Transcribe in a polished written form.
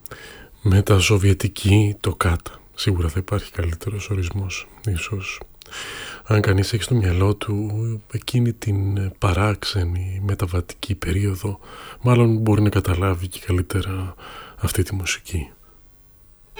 Μετασοβιετική, το ΚΑΤ. Σίγουρα θα υπάρχει καλύτερος ορισμός. Ίσως αν κανείς έχει στο μυαλό του εκείνη την παράξενη μεταβατική περίοδο, μάλλον μπορεί να καταλάβει και καλύτερα αυτή τη μουσική.